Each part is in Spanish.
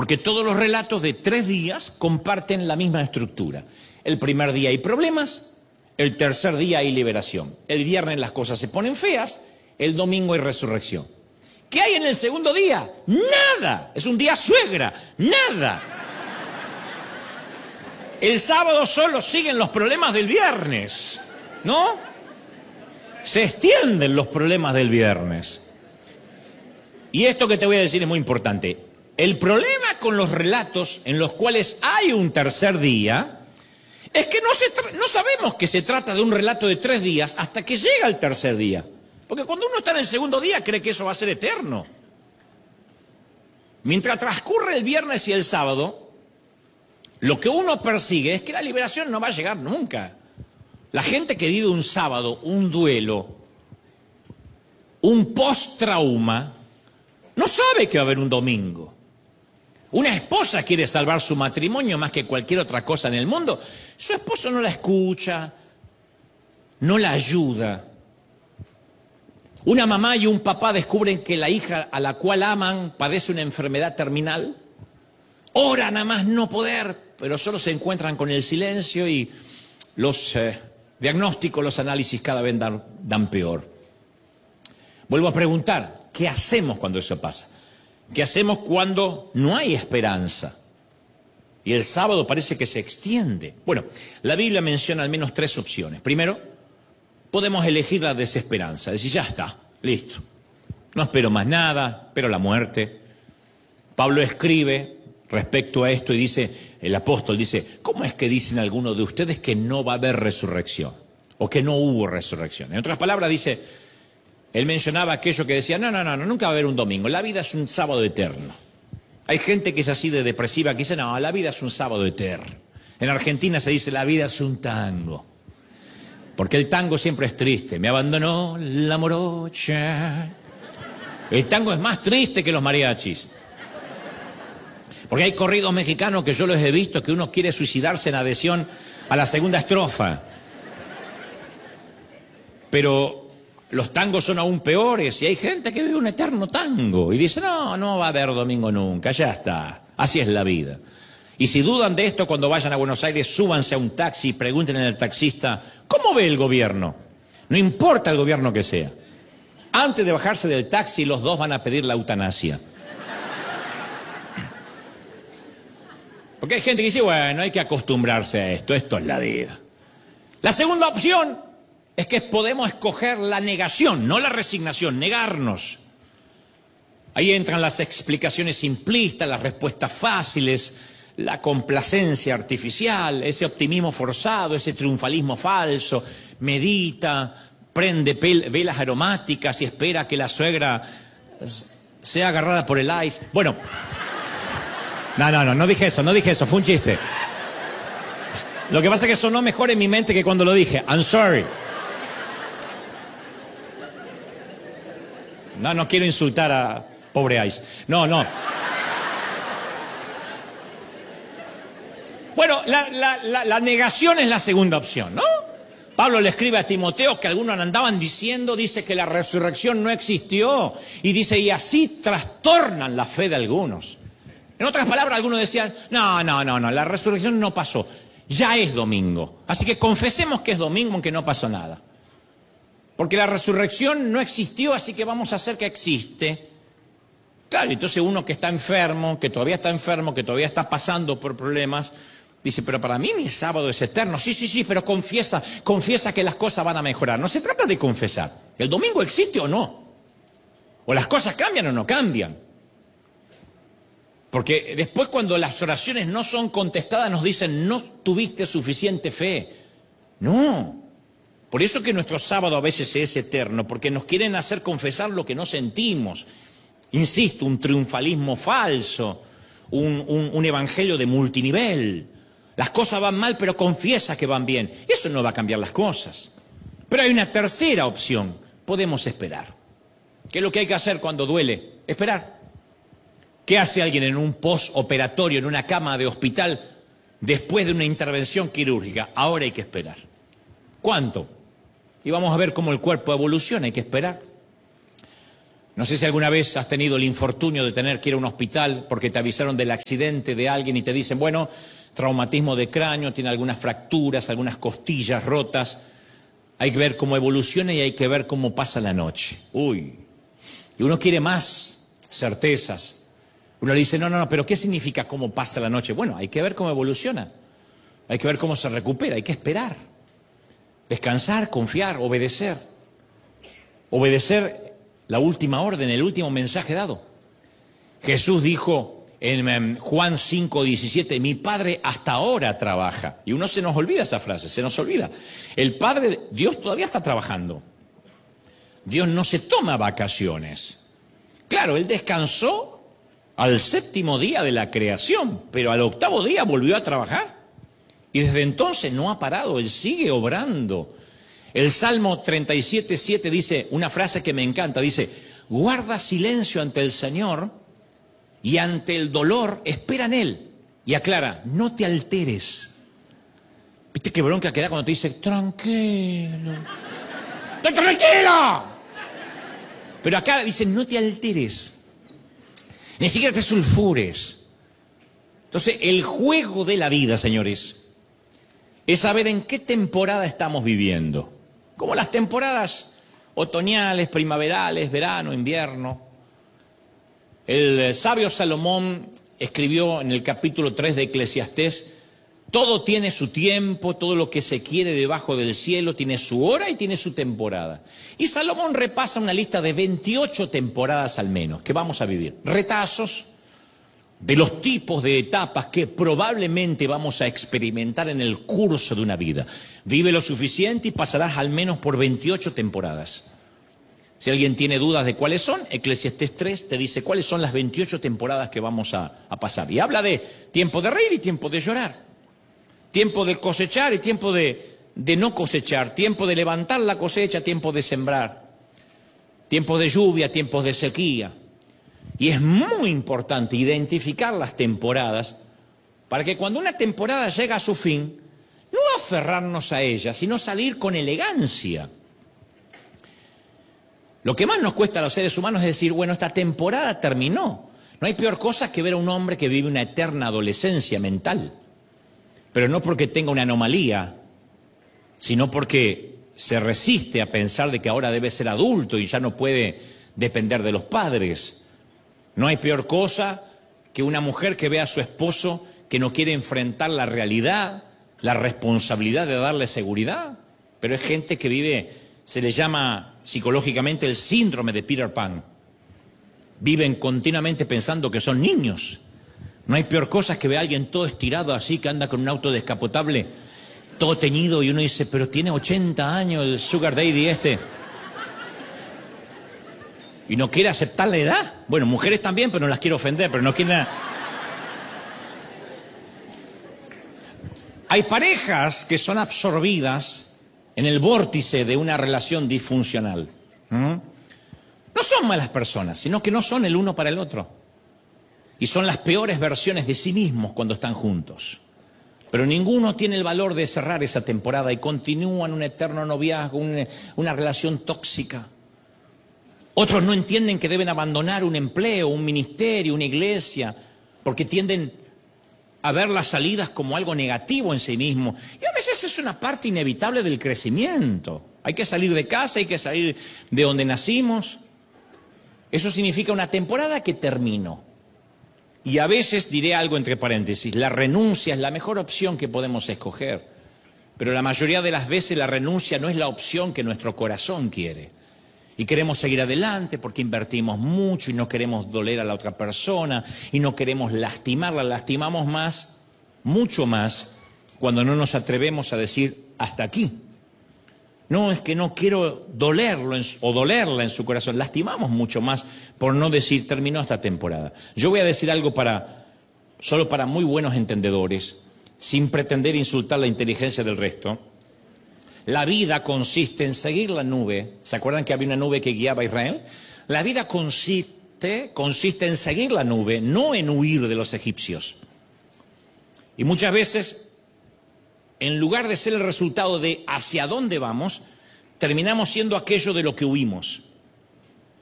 Porque todos los relatos de 3 días comparten la misma estructura. El primer día hay problemas, el tercer día hay liberación. El viernes las cosas se ponen feas, el domingo hay resurrección. ¿Qué hay en el segundo día? Nada. Es un día suegra. Nada. El sábado solo siguen los problemas del viernes, ¿no? Se extienden los problemas del viernes. Y esto que te voy a decir es muy importante. El problema con los relatos en los cuales hay un tercer día es que no sabemos que se trata de un relato de 3 días hasta que llega el tercer día. Porque cuando uno está en el segundo día cree que eso va a ser eterno. Mientras transcurre el viernes y el sábado, lo que uno persigue es que la liberación no va a llegar nunca. La gente que vive un sábado, un duelo, un post-trauma, no sabe que va a haber un domingo. Una esposa quiere salvar su matrimonio más que cualquier otra cosa en el mundo. Su esposo no la escucha, no la ayuda. Una mamá y un papá descubren que la hija a la cual aman padece una enfermedad terminal. Oran a más no poder, pero solo se encuentran con el silencio y los diagnósticos, los análisis cada vez dan peor. Vuelvo a preguntar, ¿qué hacemos cuando eso pasa? ¿Qué hacemos cuando no hay esperanza? Y el sábado parece que se extiende. Bueno, la Biblia menciona al menos 3 opciones. Primero, podemos elegir la desesperanza, decir, ya está, listo. No espero más nada, espero la muerte. Pablo escribe respecto a esto y dice, el apóstol dice, ¿cómo es que dicen algunos de ustedes que no va a haber resurrección? O que no hubo resurrección. En otras palabras dice, él mencionaba aquello que decía, no, nunca va a haber un domingo, la vida es un sábado eterno. Hay gente que es así de depresiva que dice, no, la vida es un sábado eterno. En Argentina se dice, la vida es un tango. Porque el tango siempre es triste. Me abandonó la morocha. El tango es más triste que los mariachis. Porque hay corridos mexicanos que yo los he visto que uno quiere suicidarse en adhesión a la segunda estrofa. Pero los tangos son aún peores y hay gente que vive un eterno tango y dice, no va a haber domingo nunca, ya está, así es la vida. Y si dudan de esto, cuando vayan a Buenos Aires, súbanse a un taxi y pregunten al taxista, ¿cómo ve el gobierno? No importa el gobierno que sea. Antes de bajarse del taxi, los dos van a pedir la eutanasia. Porque hay gente que dice, bueno, hay que acostumbrarse a esto es la vida. La segunda opción es que podemos escoger la negación, no la resignación, negarnos. Ahí entran las explicaciones simplistas, las respuestas fáciles, la complacencia artificial, ese optimismo forzado, ese triunfalismo falso. Medita, prende velas aromáticas y espera que la suegra sea agarrada por el ice. Bueno, no dije eso, fue un chiste. Lo que pasa es que sonó mejor en mi mente que cuando lo dije. I'm sorry. No quiero insultar a pobre Ice. No. Bueno, la negación es la segunda opción, ¿no? Pablo le escribe a Timoteo que algunos andaban diciendo, dice que la resurrección no existió. Y dice, y así trastornan la fe de algunos. En otras palabras, algunos decían, no, la resurrección no pasó. Ya es domingo. Así que confesemos que es domingo aunque no pasó nada. Porque la resurrección no existió, así que vamos a hacer que existe. Claro, entonces uno que está enfermo, que todavía está pasando por problemas, dice, pero para mí mi sábado es eterno. Sí, pero confiesa que las cosas van a mejorar. No se trata de confesar. ¿El domingo existe o no? O las cosas cambian o no cambian. Porque después cuando las oraciones no son contestadas nos dicen, no tuviste suficiente fe. No. Por eso que nuestro sábado a veces es eterno, porque nos quieren hacer confesar lo que no sentimos. Insisto, un triunfalismo falso, un evangelio de multinivel. Las cosas van mal, pero confiesa que van bien. Eso no va a cambiar las cosas. Pero hay una tercera opción. Podemos esperar. ¿Qué es lo que hay que hacer cuando duele? Esperar. ¿Qué hace alguien en un postoperatorio, en una cama de hospital, después de una intervención quirúrgica? Ahora hay que esperar. ¿Cuánto? Y vamos a ver cómo el cuerpo evoluciona, hay que esperar. No sé si alguna vez has tenido el infortunio de tener que ir a un hospital porque te avisaron del accidente de alguien y te dicen, bueno, traumatismo de cráneo, tiene algunas fracturas, algunas costillas rotas. Hay que ver cómo evoluciona y hay que ver cómo pasa la noche. Uy. Y uno quiere más certezas. Uno le dice, no, pero ¿qué significa cómo pasa la noche? Bueno, hay que ver cómo evoluciona. Hay que ver cómo se recupera, hay que esperar. Descansar, confiar, obedecer. Obedecer la última orden, el último mensaje dado. Jesús dijo en Juan 5:17, mi Padre hasta ahora trabaja. Y uno se nos olvida esa frase, se nos olvida. El Padre, Dios todavía está trabajando. Dios no se toma vacaciones. Claro, Él descansó al séptimo día de la creación, pero al octavo día volvió a trabajar. Y desde entonces no ha parado, Él sigue obrando. El Salmo 37:7 dice una frase que me encanta, dice, guarda silencio ante el Señor y ante el dolor espera en Él. Y aclara, no te alteres. ¿Viste qué bronca que da cuando te dice, tranquilo? ¡Estoy tranquilo! Pero acá dice, no te alteres. Ni siquiera te sulfures. Entonces, el juego de la vida, señores, es saber en qué temporada estamos viviendo. Como las temporadas otoñales, primaverales, verano, invierno. El sabio Salomón escribió en el capítulo 3 de Eclesiastés, todo tiene su tiempo, todo lo que se quiere debajo del cielo tiene su hora y tiene su temporada. Y Salomón repasa una lista de 28 temporadas al menos que vamos a vivir. Retazos de los tipos de etapas que probablemente vamos a experimentar en el curso de una vida. Vive lo suficiente y pasarás al menos por 28 temporadas. Si alguien tiene dudas de cuáles son, Eclesiastés 3 te dice cuáles son las 28 temporadas que vamos a pasar. Y habla de tiempo de reír y tiempo de llorar. Tiempo de cosechar y tiempo de no cosechar. Tiempo de levantar la cosecha, tiempo de sembrar. Tiempos de lluvia, tiempos de sequía. Y es muy importante identificar las temporadas para que cuando una temporada llega a su fin, no aferrarnos a ella, sino salir con elegancia. Lo que más nos cuesta a los seres humanos es decir, bueno, esta temporada terminó. No hay peor cosa que ver a un hombre que vive una eterna adolescencia mental. Pero no porque tenga una anomalía, sino porque se resiste a pensar de que ahora debe ser adulto y ya no puede depender de los padres. No hay peor cosa que una mujer que ve a su esposo que no quiere enfrentar la realidad, la responsabilidad de darle seguridad. Pero es gente que vive, se le llama psicológicamente el síndrome de Peter Pan. Viven continuamente pensando que son niños. No hay peor cosa que ver a alguien todo estirado así, que anda con un auto descapotable, todo teñido, y uno dice, pero tiene 80 años el Sugar Daddy este. Y no quiere aceptar la edad. Bueno, mujeres también, pero no las quiero ofender, pero no quieren... Hay parejas que son absorbidas en el vórtice de una relación disfuncional. No son malas personas, sino que no son el uno para el otro. Y son las peores versiones de sí mismos cuando están juntos. Pero ninguno tiene el valor de cerrar esa temporada y continúan un eterno noviazgo, una relación tóxica. Otros no entienden que deben abandonar un empleo, un ministerio, una iglesia, porque tienden a ver las salidas como algo negativo en sí mismo. Y a veces es una parte inevitable del crecimiento. Hay que salir de casa, hay que salir de donde nacimos. Eso significa una temporada que terminó. Y a veces diré algo entre paréntesis, la renuncia es la mejor opción que podemos escoger. Pero la mayoría de las veces la renuncia no es la opción que nuestro corazón quiere. Y queremos seguir adelante porque invertimos mucho y no queremos doler a la otra persona y no queremos lastimarla. Lastimamos más, mucho más, cuando no nos atrevemos a decir hasta aquí. No, es que no quiero dolerlo o dolerla en su corazón. Lastimamos mucho más por no decir terminó esta temporada. Yo voy a decir algo solo para muy buenos entendedores, sin pretender insultar la inteligencia del resto. La vida consiste en seguir la nube. ¿Se acuerdan que había una nube que guiaba a Israel? La vida consiste en seguir la nube, no en huir de los egipcios. Y muchas veces, en lugar de ser el resultado de hacia dónde vamos, terminamos siendo aquello de lo que huimos.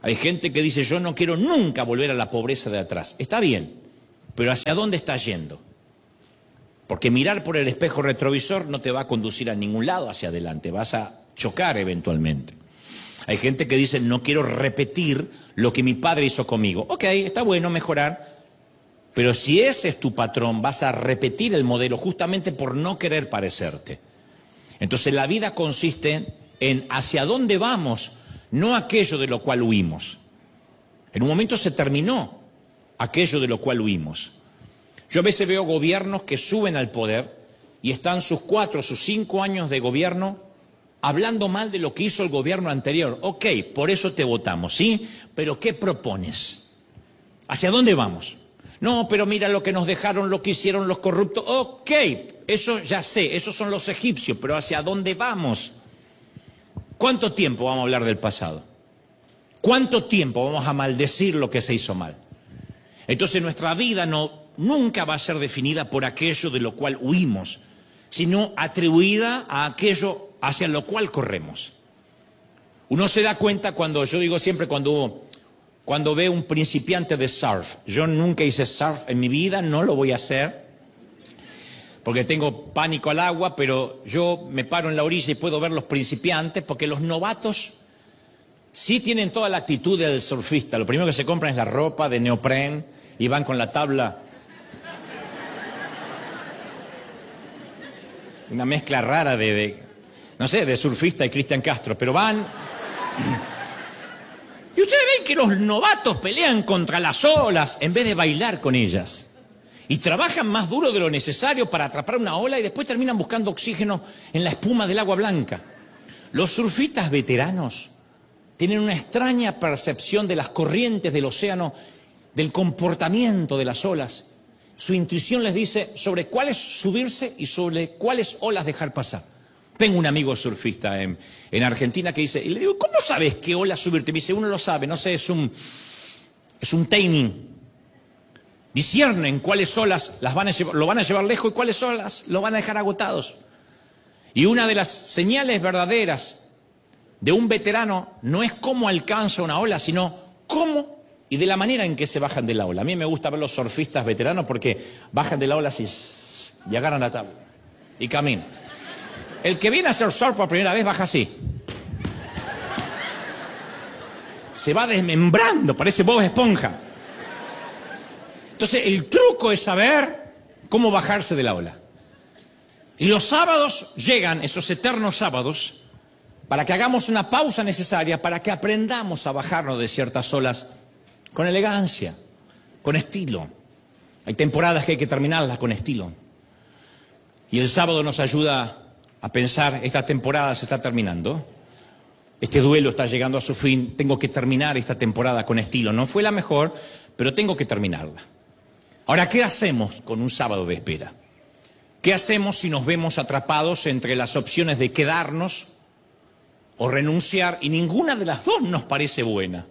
Hay gente que dice, yo no quiero nunca volver a la pobreza de atrás. Está bien, pero ¿hacia dónde estás yendo? Porque mirar por el espejo retrovisor no te va a conducir a ningún lado hacia adelante, vas a chocar eventualmente. Hay gente que dice, no quiero repetir lo que mi padre hizo conmigo. Ok, está bueno mejorar, pero si ese es tu patrón, vas a repetir el modelo justamente por no querer parecerte. Entonces la vida consiste en hacia dónde vamos, no aquello de lo cual huimos. En un momento se terminó aquello de lo cual huimos. Yo a veces veo gobiernos que suben al poder y están sus 4 o sus 5 años de gobierno hablando mal de lo que hizo el gobierno anterior. Ok, por eso te votamos, ¿sí? Pero ¿qué propones? ¿Hacia dónde vamos? No, pero mira lo que nos dejaron, lo que hicieron los corruptos. Ok, eso ya sé, esos son los egipcios, pero ¿hacia dónde vamos? ¿Cuánto tiempo vamos a hablar del pasado? ¿Cuánto tiempo vamos a maldecir lo que se hizo mal? Entonces nuestra vida nunca va a ser definida por aquello de lo cual huimos, sino atribuida a aquello hacia lo cual corremos. Uno se da cuenta cuando, yo digo siempre, cuando ve un principiante de surf. Yo nunca hice surf en mi vida, no lo voy a hacer, porque tengo pánico al agua, pero yo me paro en la orilla y puedo ver los principiantes, porque los novatos sí tienen toda la actitud del surfista. Lo primero que se compran es la ropa de neopren y van con la tabla. Una mezcla rara no sé, de surfista y Cristian Castro, pero van. Y ustedes ven que los novatos pelean contra las olas en vez de bailar con ellas. Y trabajan más duro de lo necesario para atrapar una ola y después terminan buscando oxígeno en la espuma del agua blanca. Los surfistas veteranos tienen una extraña percepción de las corrientes del océano, del comportamiento de las olas. Su intuición les dice sobre cuáles subirse y sobre cuáles olas dejar pasar. Tengo un amigo surfista en Argentina que dice, y le digo, ¿cómo sabes qué ola subirte? Me dice, uno lo sabe, no sé, es un timing. Disciernen cuáles olas lo van a llevar lejos y cuáles olas lo van a dejar agotados. Y una de las señales verdaderas de un veterano no es cómo alcanza una ola, sino cómo y de la manera en que se bajan de la ola. A mí me gusta ver los surfistas veteranos porque bajan de la ola así y agarran la tabla y caminan. El que viene a hacer surf por primera vez baja así. Se va desmembrando, parece Bob Esponja. Entonces el truco es saber cómo bajarse de la ola. Y los sábados llegan, esos eternos sábados, para que hagamos una pausa necesaria, para que aprendamos a bajarnos de ciertas olas con elegancia, con estilo. Hay temporadas que hay que terminarlas con estilo. Y el sábado nos ayuda a pensar, esta temporada se está terminando, este duelo está llegando a su fin, tengo que terminar esta temporada con estilo. No fue la mejor, pero tengo que terminarla. Ahora, ¿qué hacemos con un sábado de espera? ¿Qué hacemos si nos vemos atrapados entre las opciones de quedarnos o renunciar y ninguna de las dos nos parece buena?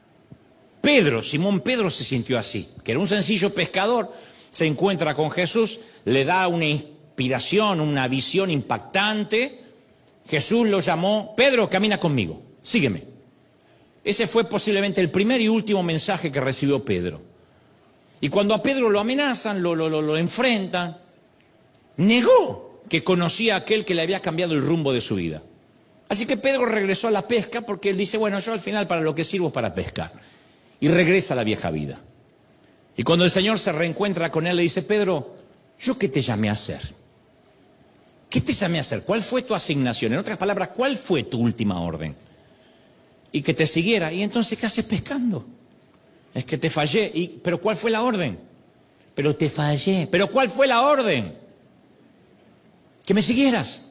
Simón Pedro se sintió así, que era un sencillo pescador, se encuentra con Jesús, le da una inspiración, una visión impactante. Jesús lo llamó, Pedro, camina conmigo, sígueme. Ese fue posiblemente el primer y último mensaje que recibió Pedro. Y cuando a Pedro lo amenazan, lo enfrentan, negó que conocía a aquel que le había cambiado el rumbo de su vida. Así que Pedro regresó a la pesca porque él dice, bueno, yo al final para lo que sirvo es para pescar. Y regresa a la vieja vida. Y cuando el Señor se reencuentra con él, le dice, Pedro, ¿yo qué te llamé a hacer? ¿Qué te llamé a hacer? ¿Cuál fue tu asignación? En otras palabras, ¿cuál fue tu última orden? Y que te siguiera. ¿Y entonces qué haces pescando? Es que te fallé. ¿Pero cuál fue la orden? Pero te fallé. ¿Pero cuál fue la orden? Que me siguieras.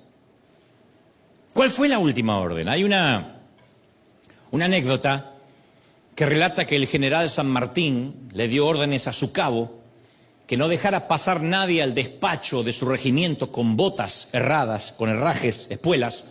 ¿Cuál fue la última orden? Hay una anécdota que relata que el general San Martín le dio órdenes a su cabo que no dejara pasar nadie al despacho de su regimiento con botas erradas, con herrajes, espuelas,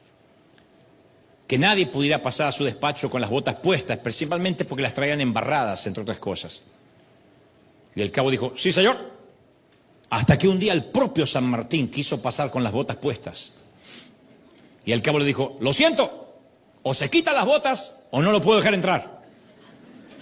que nadie pudiera pasar a su despacho con las botas puestas, principalmente porque las traían embarradas, entre otras cosas. Y el cabo dijo, sí, señor, hasta que un día el propio San Martín quiso pasar con las botas puestas. Y el cabo le dijo, lo siento, o se quita las botas o no lo puedo dejar entrar.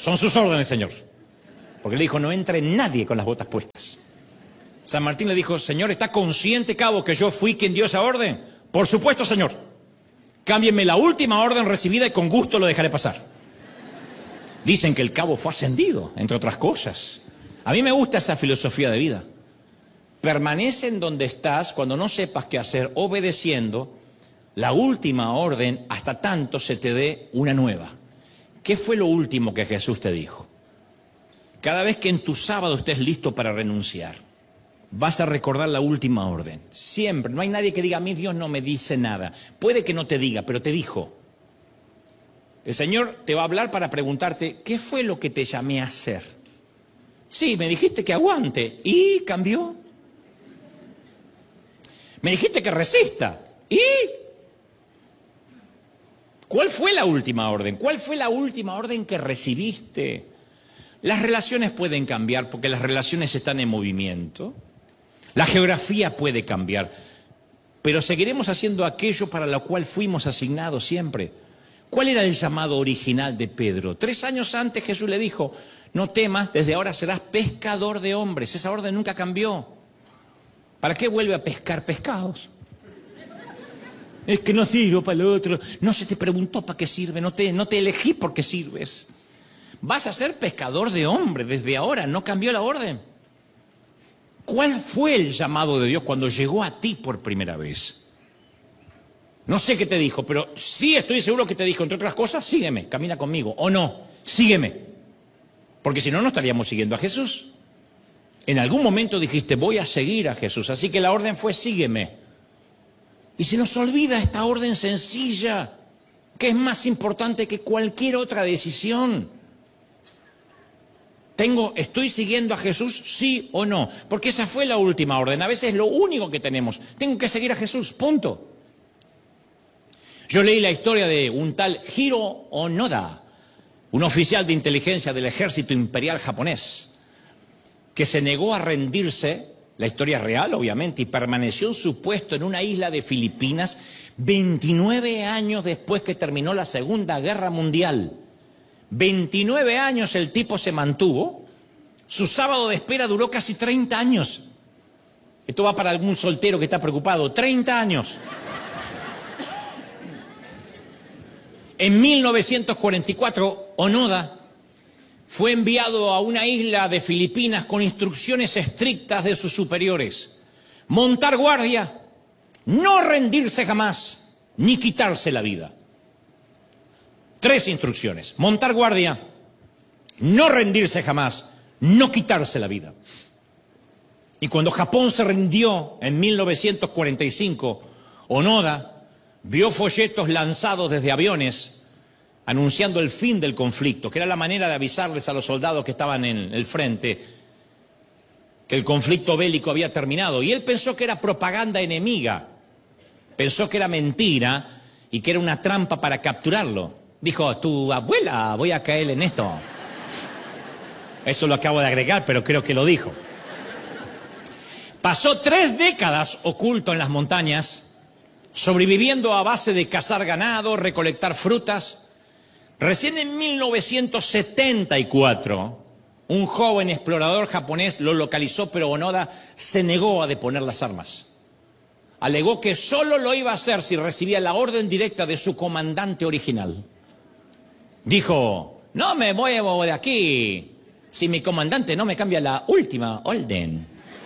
Son sus órdenes, Señor. Porque le dijo, no entre nadie con las botas puestas. San Martín le dijo, Señor, ¿está consciente, cabo, que yo fui quien dio esa orden? Por supuesto, Señor. Cámbienme la última orden recibida y con gusto lo dejaré pasar. Dicen que el cabo fue ascendido, entre otras cosas. A mí me gusta esa filosofía de vida. Permanece en donde estás cuando no sepas qué hacer, obedeciendo la última orden hasta tanto se te dé una nueva. ¿Qué fue lo último que Jesús te dijo? Cada vez que en tu sábado estés listo para renunciar, vas a recordar la última orden. Siempre. No hay nadie que diga, a mí Dios no me dice nada. Puede que no te diga, pero te dijo. El Señor te va a hablar para preguntarte, ¿qué fue lo que te llamé a hacer? Sí, me dijiste que aguante. ¿Y cambió? Me dijiste que resista. ¿Y? ¿Cuál fue la última orden? ¿Cuál fue la última orden que recibiste? Las relaciones pueden cambiar porque las relaciones están en movimiento. La geografía puede cambiar. Pero seguiremos haciendo aquello para lo cual fuimos asignados siempre. ¿Cuál era el llamado original de Pedro? 3 años antes Jesús le dijo, no temas, desde ahora serás pescador de hombres. Esa orden nunca cambió. ¿Para qué vuelve a pescar pescados? Es que no sirvo para lo otro. No se te preguntó para qué sirve, no te elegí por qué sirves. Vas a ser pescador de hombres desde ahora, no cambió la orden. ¿Cuál fue el llamado de Dios cuando llegó a ti por primera vez? No sé qué te dijo, pero sí estoy seguro que te dijo, entre otras cosas, sígueme, camina conmigo, o no, sígueme. Porque si no, no estaríamos siguiendo a Jesús. En algún momento dijiste, voy a seguir a Jesús, así que la orden fue, sígueme. Y se nos olvida esta orden sencilla, que es más importante que cualquier otra decisión. ¿Estoy siguiendo a Jesús, sí o no? Porque esa fue la última orden, a veces es lo único que tenemos. Tengo que seguir a Jesús, punto. Yo leí la historia de un tal Hiro Onoda, un oficial de inteligencia del ejército imperial japonés, que se negó a rendirse. La historia es real, obviamente, y permaneció en su puesto en una isla de Filipinas 29 años después que terminó la Segunda Guerra Mundial. 29 años el tipo se mantuvo. Su sábado de espera duró casi 30 años. Esto va para algún soltero que está preocupado. 30 años. En 1944, Onoda fue enviado a una isla de Filipinas con instrucciones estrictas de sus superiores. Montar guardia, no rendirse jamás, ni quitarse la vida. 3 instrucciones. Montar guardia, no rendirse jamás, no quitarse la vida. Y cuando Japón se rindió en 1945, Onoda vio folletos lanzados desde aviones anunciando el fin del conflicto, que era la manera de avisarles a los soldados que estaban en el frente que el conflicto bélico había terminado. Y él pensó que era propaganda enemiga, pensó que era mentira y que era una trampa para capturarlo. Dijo, tu abuela, voy a caer en esto. Eso lo acabo de agregar, pero creo que lo dijo. Pasó 3 décadas oculto en las montañas, sobreviviendo a base de cazar ganado, recolectar frutas. Recién en 1974, un joven explorador japonés lo localizó, pero Onoda se negó a deponer las armas. Alegó que solo lo iba a hacer si recibía la orden directa de su comandante original. Dijo, no me muevo de aquí si mi comandante no me cambia la última orden.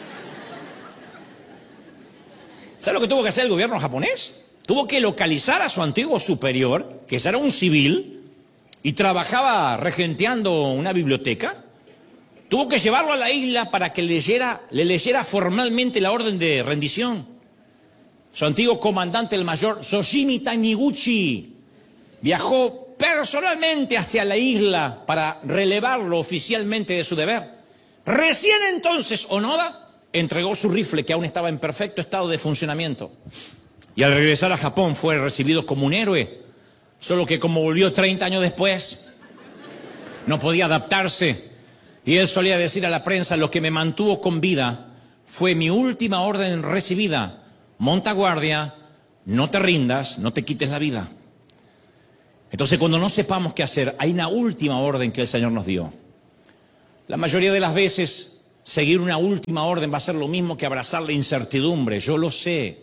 ¿Sabe lo que tuvo que hacer el gobierno japonés? Tuvo que localizar a su antiguo superior, que era un civil, y trabajaba regenteando una biblioteca. Tuvo que llevarlo a la isla para que le leyera formalmente la orden de rendición. Su antiguo comandante, el mayor Yoshimi Taniguchi, viajó personalmente hacia la isla para relevarlo oficialmente de su deber. Recién entonces Onoda entregó su rifle, que aún estaba en perfecto estado de funcionamiento. Y al regresar a Japón fue recibido como un héroe. Solo que como volvió 30 años después, no podía adaptarse. Y él solía decir a la prensa, lo que me mantuvo con vida fue mi última orden recibida. Monta guardia, no te rindas, no te quites la vida. Entonces, cuando no sepamos qué hacer, hay una última orden que el Señor nos dio. La mayoría de las veces, seguir una última orden va a ser lo mismo que abrazar la incertidumbre. Yo lo sé.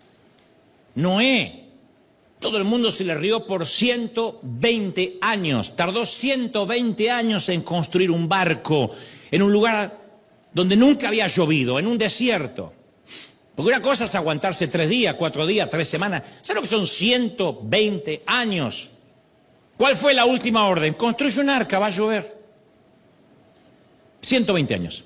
Noé, todo el mundo se le rió por 120 años. Tardó 120 años en construir un barco en un lugar donde nunca había llovido, en un desierto. Porque una cosa es aguantarse 3 días, 4 días, 3 semanas. ¿Sabes lo que son 120 años? ¿Cuál fue la última orden? Construye un arca, va a llover. 120 años.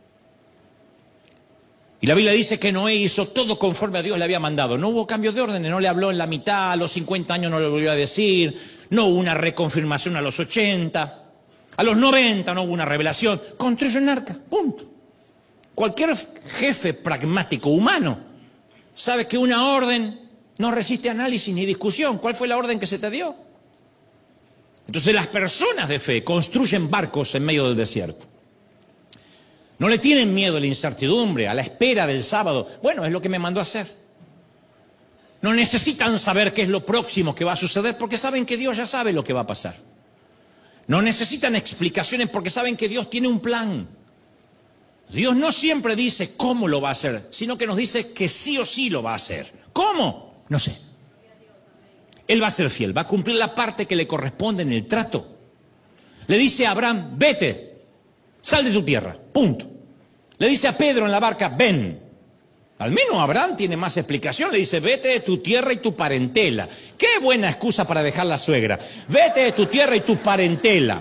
Y la Biblia dice que Noé hizo todo conforme a Dios le había mandado. No hubo cambios de órdenes, no le habló en la mitad, a los 50 años no le volvió a decir, no hubo una reconfirmación a los 80, a los 90 no hubo una revelación. Construye un arca, punto. Cualquier jefe pragmático humano sabe que una orden no resiste análisis ni discusión. ¿Cuál fue la orden que se te dio? Entonces las personas de fe construyen barcos en medio del desierto. No le tienen miedo a la incertidumbre, a la espera del sábado. Bueno, es lo que me mandó a hacer. No necesitan saber qué es lo próximo que va a suceder porque saben que Dios ya sabe lo que va a pasar. No necesitan explicaciones porque saben que Dios tiene un plan. Dios no siempre dice cómo lo va a hacer, sino que nos dice que sí o sí lo va a hacer. ¿Cómo? No sé. Él va a ser fiel, va a cumplir la parte que le corresponde en el trato. Le dice a Abraham, vete, sal de tu tierra, punto. Le dice a Pedro en la barca, ven. Al menos Abraham tiene más explicación, le dice, vete de tu tierra y tu parentela. Qué buena excusa para dejar la suegra. Vete de tu tierra y tu parentela.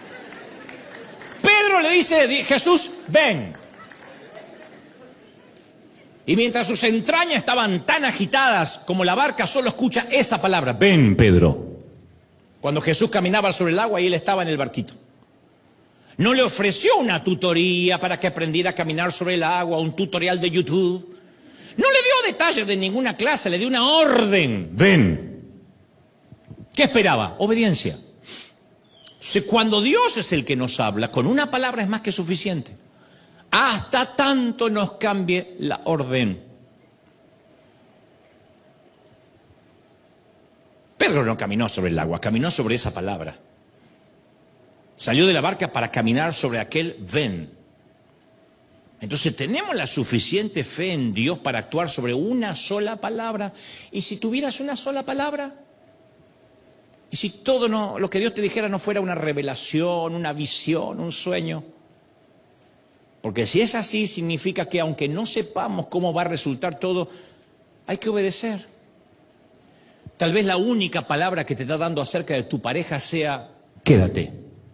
Pedro le dice, Jesús, ven. Y mientras sus entrañas estaban tan agitadas como la barca, solo escucha esa palabra, ven, Pedro. Cuando Jesús caminaba sobre el agua y él estaba en el barquito. No le ofreció una tutoría para que aprendiera a caminar sobre el agua, un tutorial de YouTube. No le dio detalles de ninguna clase, le dio una orden. Ven. ¿Qué esperaba? Obediencia. Entonces, cuando Dios es el que nos habla, con una palabra es más que suficiente. Hasta tanto nos cambie la orden. Pedro no caminó sobre el agua, caminó sobre esa palabra. Salió de la barca para caminar sobre aquel ven. Entonces tenemos la suficiente fe en Dios para actuar sobre una sola palabra. Y si tuvieras una sola palabra, y si todo lo que Dios te dijera no fuera una revelación, una visión, un sueño. Porque si es así, significa que aunque no sepamos cómo va a resultar todo, hay que obedecer. Tal vez la única palabra que te está dando acerca de tu pareja sea, quédate.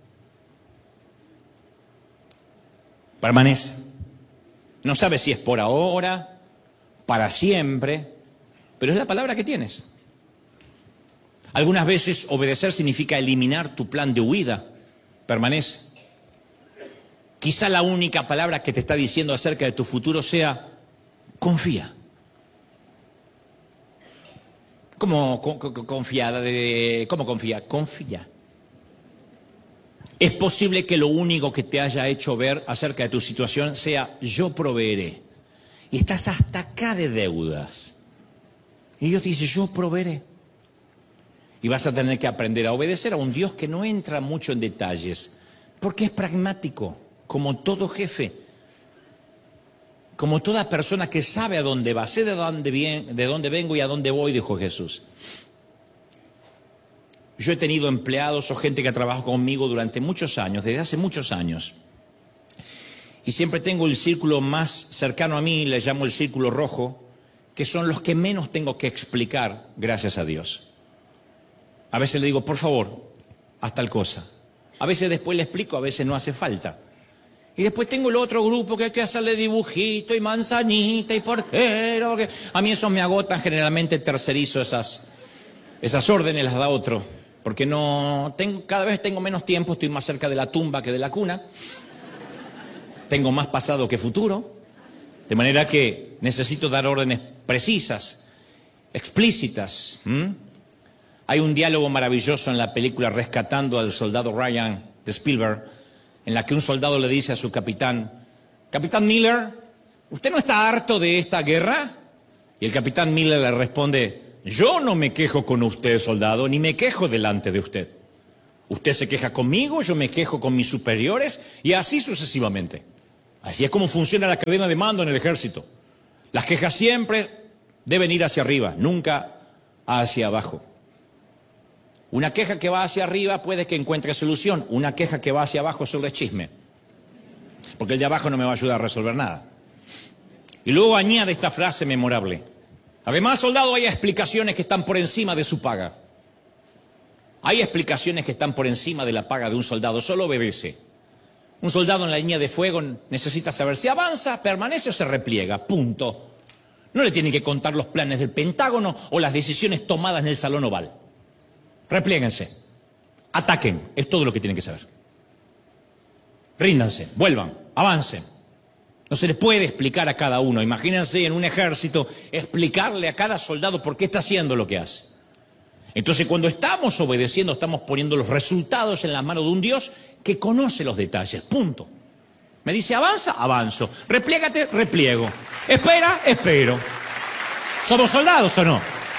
Permanece. No sabes si es por ahora, para siempre, pero es la palabra que tienes. Algunas veces obedecer significa eliminar tu plan de huida. Permanece. Quizá la única palabra que te está diciendo acerca de tu futuro sea, confía. ¿Cómo confiada? ¿Cómo confía? Confía. Es posible que lo único que te haya hecho ver acerca de tu situación sea, yo proveeré. Y estás hasta acá de deudas. Y Dios te dice, yo proveeré. Y vas a tener que aprender a obedecer a un Dios que no entra mucho en detalles, porque es pragmático, como todo jefe, como toda persona que sabe a dónde va, sé de dónde vengo y a dónde voy, dijo Jesús. Yo he tenido empleados o gente que ha trabajado conmigo durante muchos años, desde hace muchos años. Y siempre tengo el círculo más cercano a mí, le llamo el círculo rojo, que son los que menos tengo que explicar, gracias a Dios. A veces le digo, por favor, haz tal cosa. A veces después le explico, a veces no hace falta. Y después tengo el otro grupo que hay que hacerle dibujito y manzanita y porquero. A mí esos me agotan, generalmente tercerizo esas órdenes, las da otro. Porque cada vez tengo menos tiempo, estoy más cerca de la tumba que de la cuna. Tengo más pasado que futuro. De manera que necesito dar órdenes precisas, explícitas. Hay un diálogo maravilloso en la película Rescatando al soldado Ryan de Spielberg, en la que un soldado le dice a su capitán, Capitán Miller, ¿usted no está harto de esta guerra? Y el capitán Miller le responde, yo no me quejo con usted, soldado, ni me quejo delante de usted. Usted se queja conmigo, yo me quejo con mis superiores y así sucesivamente. Así es como funciona la cadena de mando en el ejército. Las quejas siempre deben ir hacia arriba, nunca hacia abajo. Una queja que va hacia arriba puede que encuentre solución. Una queja que va hacia abajo solo es chisme. Porque el de abajo no me va a ayudar a resolver nada. Y luego añade esta frase memorable. Además, soldado, hay explicaciones que están por encima de su paga. Hay explicaciones que están por encima de la paga de un soldado. Solo obedece. Un soldado en la línea de fuego necesita saber si avanza, permanece o se repliega. Punto. No le tienen que contar los planes del Pentágono o las decisiones tomadas en el Salón Oval. Repliéguense. Ataquen. Es todo lo que tienen que saber. Ríndanse. Vuelvan. Avancen. No se le puede explicar a cada uno. Imagínense en un ejército explicarle a cada soldado por qué está haciendo lo que hace. Entonces, cuando estamos obedeciendo, estamos poniendo los resultados en las manos de un Dios que conoce los detalles. Punto. Me dice, avanza, avanzo. Repliégate, repliego. Espera, espero. ¿Somos soldados o no?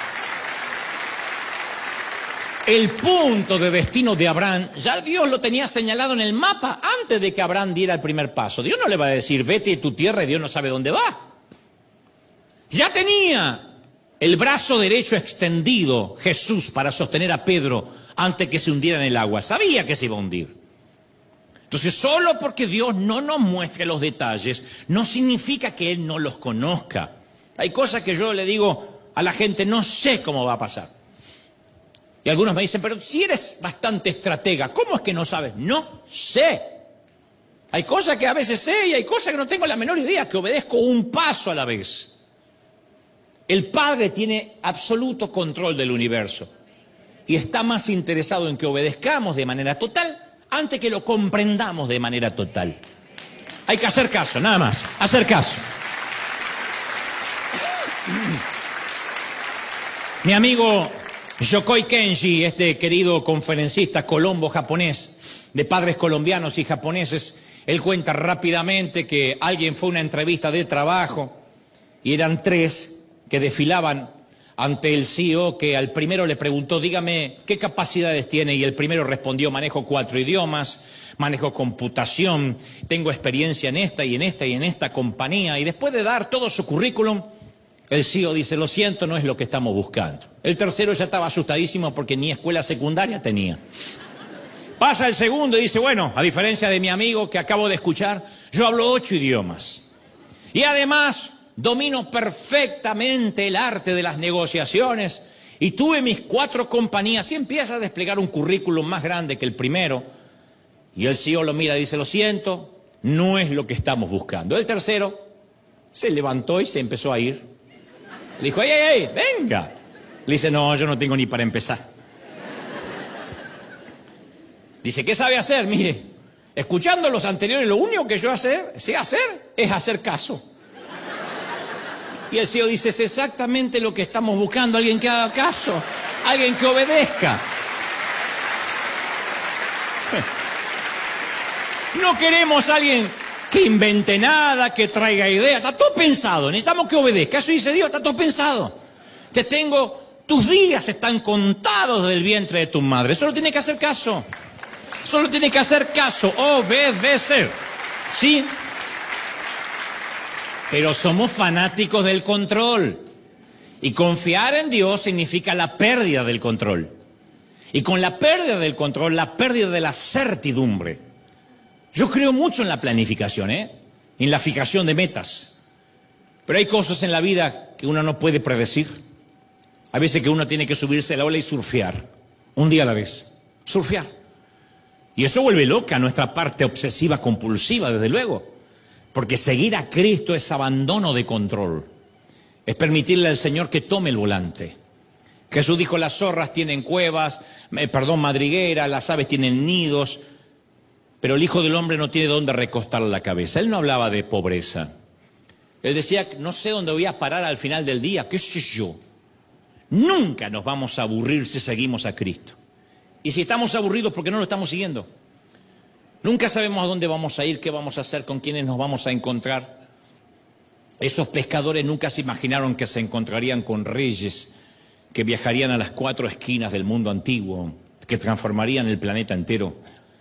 El punto de destino de Abraham, ya Dios lo tenía señalado en el mapa antes de que Abraham diera el primer paso. Dios no le va a decir, vete de tu tierra y Dios no sabe dónde va. Ya tenía el brazo derecho extendido Jesús para sostener a Pedro antes que se hundiera en el agua. Sabía que se iba a hundir. Entonces, solo porque Dios no nos muestre los detalles, no significa que Él no los conozca. Hay cosas que yo le digo a la gente, no sé cómo va a pasar. Y algunos me dicen, pero si eres bastante estratega, ¿cómo es que no sabes? No sé. Hay cosas que a veces sé y hay cosas que no tengo la menor idea, que obedezco un paso a la vez. El Padre tiene absoluto control del universo y está más interesado en que obedezcamos de manera total antes que lo comprendamos de manera total. Hay que hacer caso, nada más, hacer caso. Mi amigo Yokoi Kenji, este querido conferencista colombo japonés, de padres colombianos y japoneses, él cuenta rápidamente que alguien fue a una entrevista de trabajo y eran 3 que desfilaban ante el CEO, que al primero le preguntó, dígame, ¿qué capacidades tiene? Y el primero respondió, manejo 4 idiomas, manejo computación, tengo experiencia en esta y en esta y en esta compañía. Y después de dar todo su currículum, el CEO dice, lo siento, no es lo que estamos buscando. El tercero ya estaba asustadísimo porque ni escuela secundaria tenía. Pasa el segundo y dice, bueno, a diferencia de mi amigo que acabo de escuchar, yo hablo 8 idiomas. Y además domino perfectamente el arte de las negociaciones y tuve mis 4 compañías. Y empieza a desplegar un currículum más grande que el primero. Y el CEO lo mira y dice, lo siento, no es lo que estamos buscando. El tercero se levantó y se empezó a ir. Le dijo, ¡ey, venga! Le dice, no, yo no tengo ni para empezar. Dice, ¿qué sabe hacer? Mire, escuchando los anteriores, lo único que yo sé hacer es hacer caso. Y el CEO dice, es exactamente lo que estamos buscando, alguien que haga caso, alguien que obedezca. No queremos a alguien que invente nada, que traiga ideas, está todo pensado, necesitamos que obedezca, eso dice Dios, está todo pensado. Tus días están contados desde el vientre de tu madre, solo tiene que hacer caso, obedecer, ¿sí? Pero somos fanáticos del control, y confiar en Dios significa la pérdida del control, y con la pérdida del control, la pérdida de la certidumbre. Yo creo mucho en la planificación, en la fijación de metas. Pero hay cosas en la vida que uno no puede predecir. A veces que uno tiene que subirse a la ola y surfear, un día a la vez, surfear. Y eso vuelve loca a nuestra parte obsesiva compulsiva, desde luego. Porque seguir a Cristo es abandono de control. Es permitirle al Señor que tome el volante. Jesús dijo, las zorras tienen cuevas, madrigueras, las aves tienen nidos, pero el Hijo del Hombre no tiene dónde recostar la cabeza. Él no hablaba de pobreza. Él decía, no sé dónde voy a parar al final del día, qué sé yo. Nunca nos vamos a aburrir si seguimos a Cristo. Y si estamos aburridos, ¿por qué no lo estamos siguiendo? Nunca sabemos a dónde vamos a ir, qué vamos a hacer, con quiénes nos vamos a encontrar. Esos pescadores nunca se imaginaron que se encontrarían con reyes que viajarían a las 4 esquinas del mundo antiguo, que transformarían el planeta entero.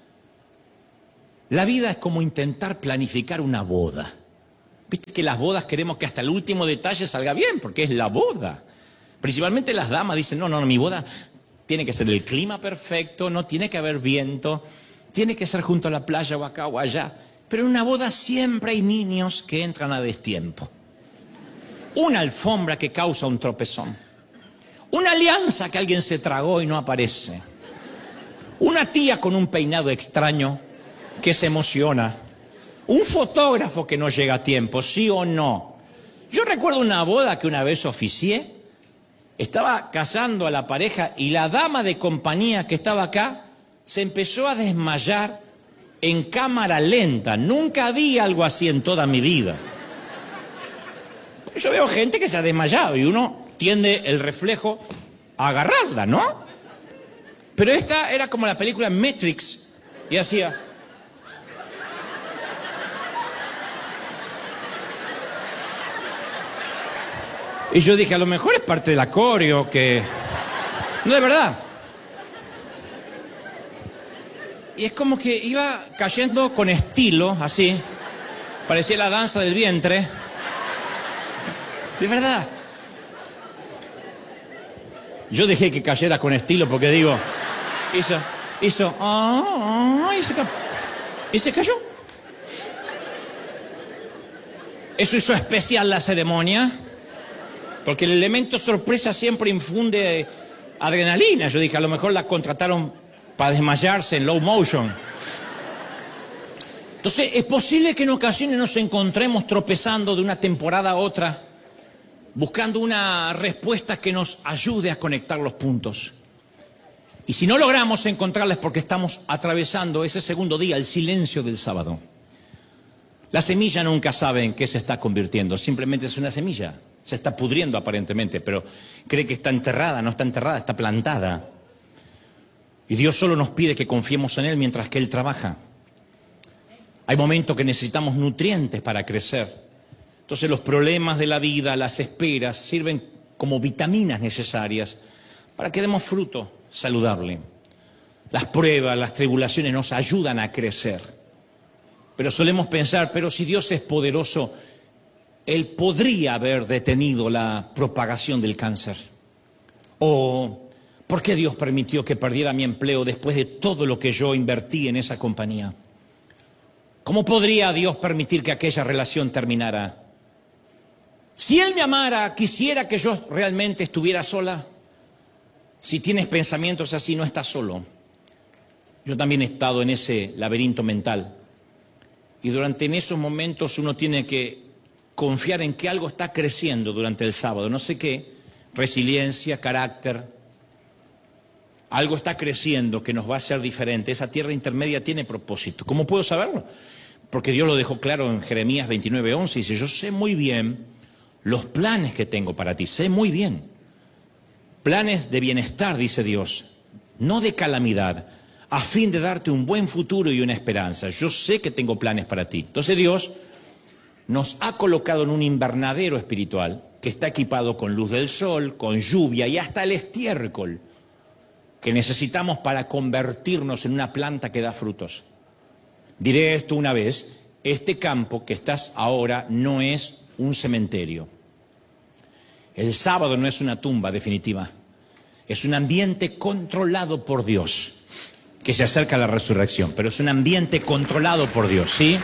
La vida es como intentar planificar una boda. Viste que las bodas queremos que hasta el último detalle salga bien, porque es la boda. Principalmente las damas dicen, no, mi boda tiene que ser el clima perfecto, no tiene que haber viento, tiene que ser junto a la playa o acá o allá. Pero en una boda siempre hay niños que entran a destiempo. Una alfombra que causa un tropezón. Una alianza que alguien se tragó y no aparece. Una tía con un peinado extraño que se emociona. Un fotógrafo que no llega a tiempo, ¿sí o no? Yo recuerdo una boda que una vez oficié. Estaba casando a la pareja y la dama de compañía que estaba acá se empezó a desmayar en cámara lenta. Nunca vi algo así en toda mi vida. Yo veo gente que se ha desmayado y uno tiende el reflejo a agarrarla, ¿no? Pero esta era como la película Matrix y hacía... Y yo dije, a lo mejor es parte del acorio que... No, de verdad. Y es como que iba cayendo con estilo, así. Parecía la danza del vientre. De verdad. Yo dejé que cayera con estilo porque digo... Hizo... y se cayó. Eso hizo especial la ceremonia. Porque el elemento sorpresa siempre infunde adrenalina. Yo dije, a lo mejor la contrataron para desmayarse en low motion. Entonces, es posible que en ocasiones nos encontremos tropezando de una temporada a otra, buscando una respuesta que nos ayude a conectar los puntos. Y si no logramos encontrarla es porque estamos atravesando ese segundo día, el silencio del sábado. La semilla nunca sabe en qué se está convirtiendo, simplemente es una semilla. Se está pudriendo aparentemente, pero cree que está enterrada, no está enterrada, está plantada. Y Dios solo nos pide que confiemos en Él mientras que Él trabaja. Hay momentos que necesitamos nutrientes para crecer. Entonces los problemas de la vida, las esperas, sirven como vitaminas necesarias para que demos fruto saludable. Las pruebas, las tribulaciones nos ayudan a crecer. Pero solemos pensar, pero si Dios es poderoso, Él podría haber detenido la propagación del cáncer. O, ¿por qué Dios permitió que perdiera mi empleo después de todo lo que yo invertí en esa compañía? ¿Cómo podría Dios permitir que aquella relación terminara? Si Él me amara, quisiera que yo realmente estuviera sola. Si tienes pensamientos así, no estás solo. Yo también he estado en ese laberinto mental. Y durante en esos momentos uno tiene que confiar en que algo está creciendo durante el sábado, no sé qué, resiliencia, carácter, algo está creciendo que nos va a hacer diferente. Esa tierra intermedia tiene propósito. ¿Cómo puedo saberlo? Porque Dios lo dejó claro en Jeremías 29:11, dice, yo sé muy bien los planes que tengo para ti, sé muy bien. Planes de bienestar, dice Dios, no de calamidad, a fin de darte un buen futuro y una esperanza. Yo sé que tengo planes para ti. Entonces Dios nos ha colocado en un invernadero espiritual que está equipado con luz del sol, con lluvia y hasta el estiércol que necesitamos para convertirnos en una planta que da frutos. Diré esto una vez, este campo que estás ahora no es un cementerio. El sábado no es una tumba definitiva, es un ambiente controlado por Dios, que se acerca a la resurrección, pero es un ambiente controlado por Dios, ¿sí?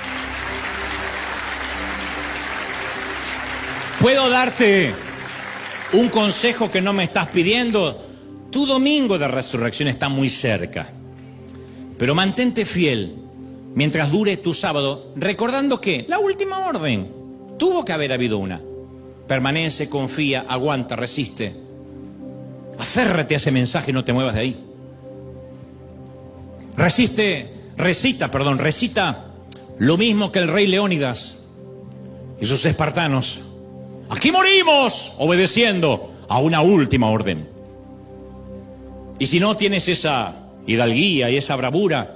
¿Puedo darte un consejo que no me estás pidiendo? Tu domingo de resurrección está muy cerca. Pero mantente fiel mientras dure tu sábado, recordando que la última orden tuvo que haber habido una. Permanece, confía, aguanta, resiste. Aférrate a ese mensaje y no te muevas de ahí. Recita lo mismo que el rey Leónidas y sus espartanos. Aquí morimos obedeciendo a una última orden. Y si no tienes esa hidalguía y esa bravura,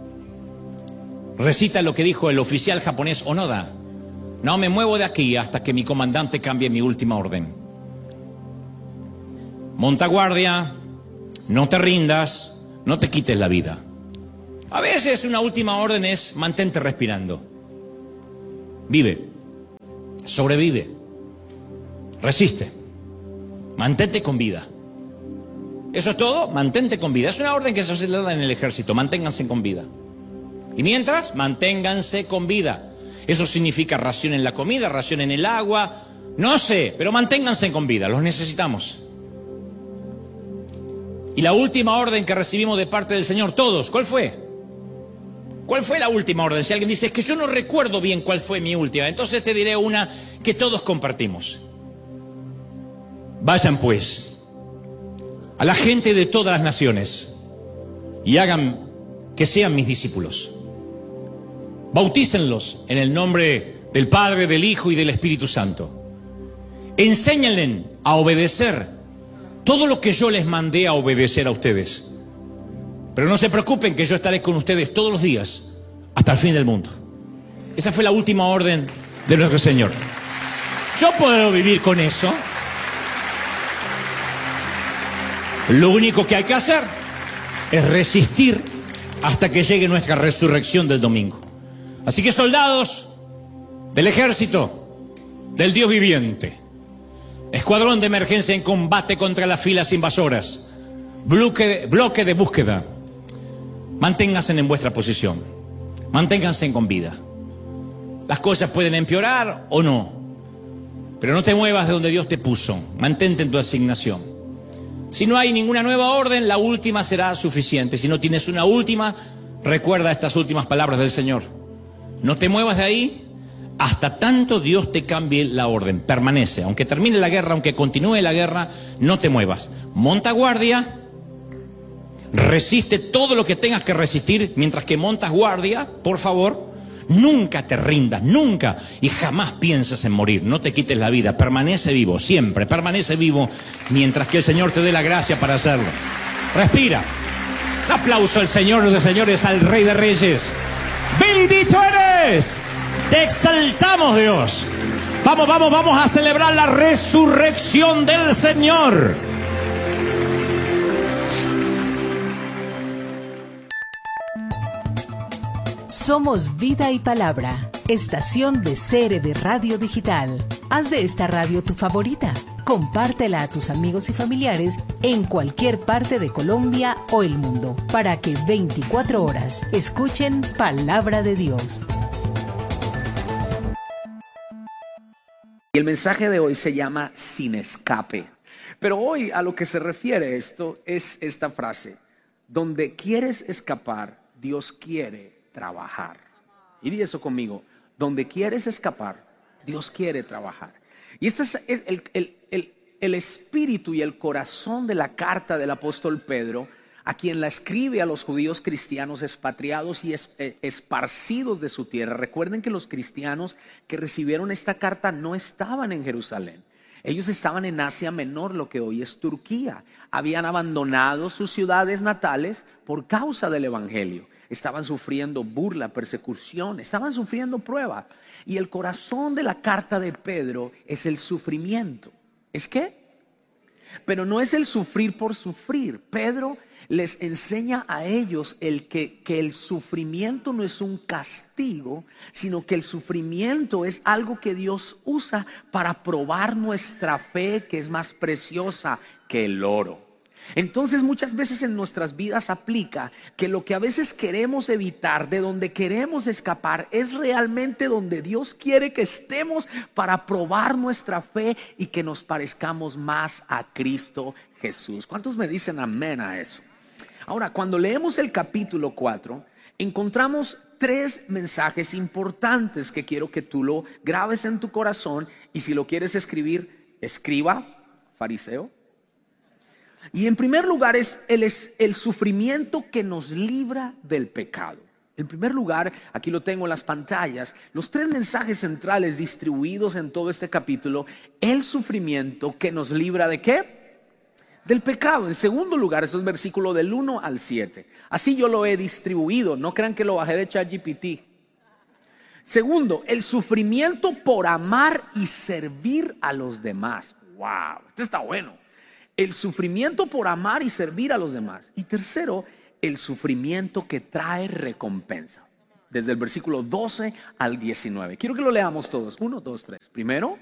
recita lo que dijo el oficial japonés Onoda. No me muevo de aquí hasta que mi comandante cambie mi última orden. monta guardia, no te rindas, no te quites la vida. A veces una última orden es mantente respirando. Vive, sobrevive, resiste, mantente con vida. Eso es todo, mantente con vida. Es una orden que se le da en el ejército, manténganse con vida. Y mientras, manténganse con vida. Eso significa racionen la comida, racionen el agua, no sé, pero manténganse con vida, los necesitamos. Y la última orden que recibimos de parte del Señor, todos, ¿cuál fue? ¿Cuál fue la última orden? Si alguien dice, es que yo no recuerdo bien cuál fue mi última, entonces te diré una que todos compartimos. Vayan pues a la gente de todas las naciones y hagan que sean mis discípulos. Bautícenlos en el nombre del Padre, del Hijo y del Espíritu Santo. Enséñenles a obedecer todo lo que yo les mandé a obedecer a ustedes. Pero no se preocupen que yo estaré con ustedes todos los días hasta el fin del mundo. Esa fue la última orden de nuestro Señor. Yo puedo vivir con eso. Lo único que hay que hacer es resistir hasta que llegue nuestra resurrección del domingo. Así que soldados del ejército del Dios viviente, escuadrón de emergencia en combate contra las filas invasoras, bloque de búsqueda, manténganse en vuestra posición, manténganse con vida. Las cosas pueden empeorar o no, pero no te muevas de donde Dios te puso, mantente en tu asignación. Si no hay ninguna nueva orden, la última será suficiente. Si no tienes una última, recuerda estas últimas palabras del Señor. No te muevas de ahí hasta tanto Dios te cambie la orden. Permanece, aunque termine la guerra, aunque continúe la guerra, no te muevas. Monta guardia, resiste todo lo que tengas que resistir mientras que montas guardia, por favor. Nunca te rindas, nunca y jamás pienses en morir. No te quites la vida, permanece vivo, siempre permanece vivo mientras que el Señor te dé la gracia para hacerlo. Respira. Un aplauso al Señor de señores, al Rey de Reyes. ¡Bendito eres! Te exaltamos, Dios. Vamos a celebrar la resurrección del Señor. Somos Vida y Palabra, estación de CRB Radio Digital. Haz de esta radio tu favorita. Compártela a tus amigos y familiares en cualquier parte de Colombia o el mundo, para que 24 horas escuchen Palabra de Dios. Y el mensaje de hoy se llama Sin Escape. Pero hoy a lo que se refiere esto es esta frase: donde quieres escapar, Dios quiere trabajar. Y di eso conmigo: donde quieres escapar, Dios quiere trabajar. Y este es el espíritu y el corazón de la carta del apóstol Pedro, a quien la escribe a los judíos cristianos expatriados y esparcidos de su tierra. Recuerden que los cristianos que recibieron esta carta no estaban en Jerusalén. Ellos estaban en Asia Menor, lo que hoy es Turquía. Habían abandonado sus ciudades natales por causa del evangelio. Estaban sufriendo burla, persecución, estaban sufriendo prueba. Y el corazón de la carta de Pedro es el sufrimiento. ¿Es qué? Pero no es el sufrir por sufrir. Pedro les enseña a ellos que el sufrimiento no es un castigo, sino que el sufrimiento es algo que Dios usa para probar nuestra fe, que es más preciosa que el oro. Entonces muchas veces en nuestras vidas aplica que lo que a veces queremos evitar, de donde queremos escapar, es realmente donde Dios quiere que estemos para probar nuestra fe y que nos parezcamos más a Cristo Jesús. ¿Cuántos me dicen amén a eso? Ahora, cuando leemos el capítulo 4, encontramos 3 mensajes importantes que quiero que tú lo grabes en tu corazón, y si lo quieres escribir, escriba fariseo. Y en primer lugar es el sufrimiento que nos libra del pecado. En primer lugar, aquí lo tengo en las pantallas, los 3 mensajes centrales distribuidos en todo este capítulo: el sufrimiento que nos libra ¿de qué? Del pecado. En segundo lugar, eso es versículo del 1 al 7. Así yo lo he distribuido, no crean que lo bajé de ChatGPT. Segundo, el sufrimiento por amar y servir a los demás. Wow, esto está bueno. el sufrimiento por amar y servir a los demás. Y tercero, el sufrimiento que trae recompensa. Desde el versículo 12 al 19. Quiero que lo leamos todos. 1, 2, 3. Primero,